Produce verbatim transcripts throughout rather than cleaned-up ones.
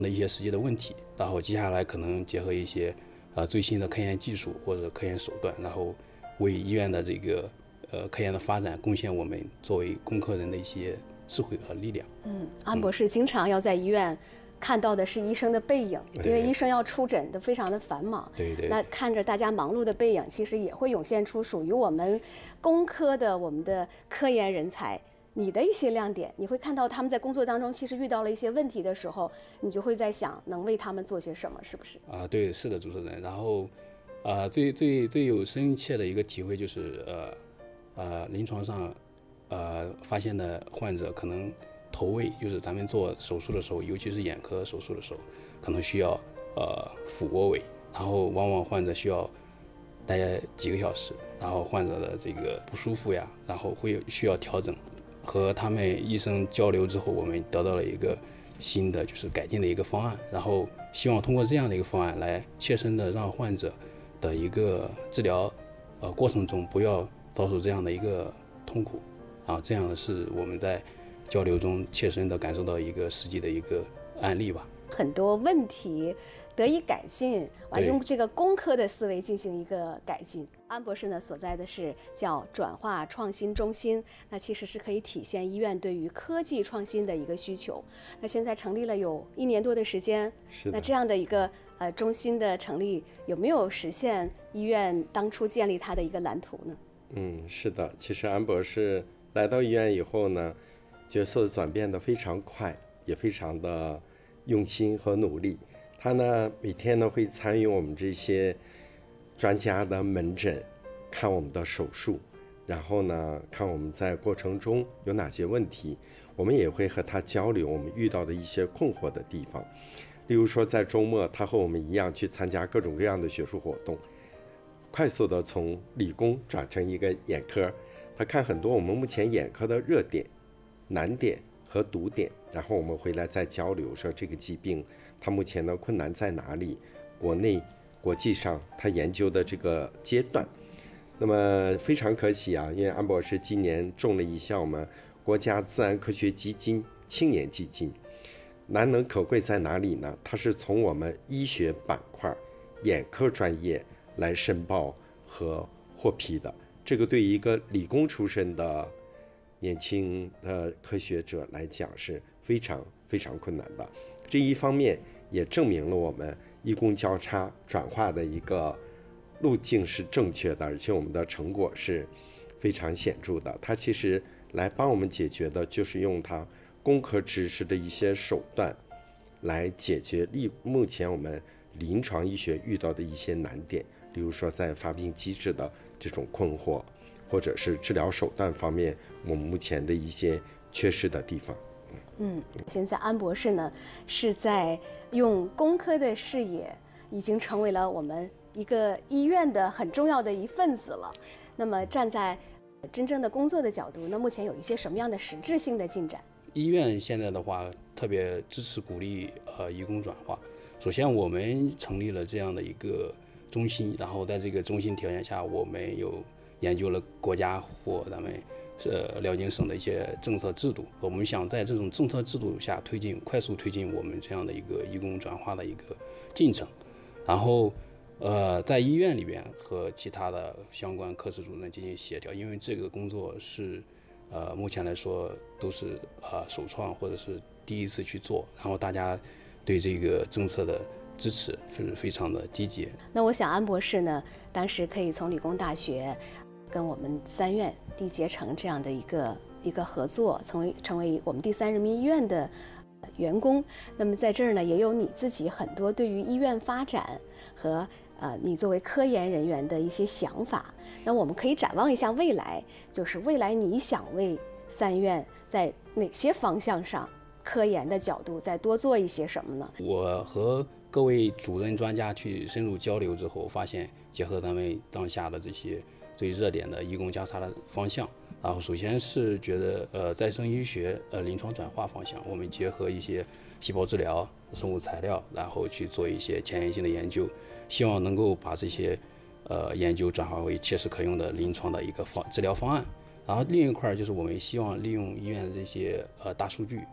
的一些实际的问题，然后接下来可能结合一些呃最新的科研技术或者科研手段，然后为医院的这个呃科研的发展贡献我们作为工科人的一些智慧和力量。 嗯，安博士经常要在医院看到的是医生的背影，因为医生要出诊的非常的繁忙。 对对。 那看着大家忙碌的背影，其实也会涌现出属于我们工科的我们的科研人才你的一些亮点。你会看到他们在工作当中其实遇到了一些问题的时候，你就会在想能为他们做些什么，是不是？ 啊，对，是的，主持人。然后，啊、呃，最最最有深切的一个体会就是，呃，呃，临床上，呃，发现的患者可能头位，就是咱们做手术的时候，尤其是眼科手术的时候，可能需要呃俯卧位，然后往往患者需要待几个小时，然后患者的这个不舒服呀，然后会需要调整。和他们医生交流之后，我们得到了一个新的就是改进的一个方案，然后希望通过这样的一个方案来切身的让患者的一个治疗呃过程中不要遭受这样的一个痛苦，然后这样的是我们在交流中切身的感受到一个实际的一个案例吧。 很多问题得以改进，完用这个工科的思维进行一个改进。安博士呢所在的是叫转化创新中心，那其实是可以体现医院对于科技创新的一个需求。那现在成立了有一年多的时间， 是的。 那这样的一个呃中心的成立，有没有实现医院当初建立它的一个蓝图呢？ 嗯，是的。其实安博士来到医院以后呢，角色转变得非常快，也非常的用心和努力。他呢每天呢会参与我们这些专家的门诊，看我们的手术，然后呢看我们在过程中有哪些问题，我们也会和他交流我们遇到的一些困惑的地方。例如说在周末，他和我们一样去参加各种各样的学术活动，快速的从理工转成一个眼科，他看很多我们目前眼科的热点、难点和毒点，然后我们回来再交流说这个疾病它目前的困难在哪里，国内国际上他研究的这个阶段。那么非常可喜啊，因为安博士今年中了一项我们国家自然科学基金青年基金。难能可贵在哪里呢？它是从我们医学板块眼科专业来申报和获批的，这个对于一个理工出身的年轻的科学者来讲是非常非常困难的。这一方面也证明了我们医工交叉转化的一个路径是正确的，而且我们的成果是非常显著的。它其实来帮我们解决的就是用它工科知识的一些手段来解决目前我们临床医学遇到的一些难点，例如说在发病机制的这种困惑，或者是治疗手段方面我们目前的一些缺失的地方。 嗯，现在安博士呢是在用工科的视野，已经成为了我们一个医院的很重要的一份子了。那么站在真正的工作的角度，那目前有一些什么样的实质性的进展？ 医院现在的话特别支持鼓励呃医工转化。首先我们成立了这样的一个中心，然后在这个中心条件下，我们有研究了国家或咱们呃辽宁省的一些政策制度，我们想在这种政策制度下推进快速推进我们这样的一个医工转化的一个进程。然后呃在医院里边和其他的相关科室主任进行协调，因为这个工作是呃，目前来说都是呃首创或者是第一次去做，然后大家对这个政策的支持是非常的积极。 那我想安博士呢，当时可以从理工大学跟我们三院缔结成这样的一个一个合作，成为成为我们第三人民医院的员工。那么在这儿呢，也有你自己很多对于医院发展和呃你作为科研人员的一些想法。那我们可以展望一下未来，就是未来你想为三院在哪些方向上科研的角度再多做一些什么呢？ 我和各位主任专家去深入交流之后，发现结合咱们当下的这些最热点的医工交叉的方向，然后首先是觉得呃再生医学呃临床转化方向，我们结合一些细胞治疗、生物材料，然后去做一些前沿性的研究，希望能够把这些呃研究转化为切实可用的临床的一个方治疗方案。然后另一块就是我们希望利用医院的这些呃大数据，然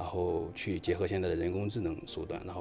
然后去结合现在的人工智能手段，然后